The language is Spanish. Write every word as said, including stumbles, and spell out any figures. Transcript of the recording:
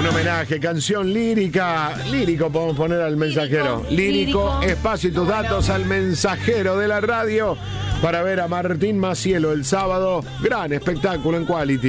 Un homenaje, canción lírica. Lírico podemos poner al mensajero. Lírico, lírico, espacio y tus datos al mensajero de la radio para ver a Martín Macielo el sábado. Gran espectáculo en Quality.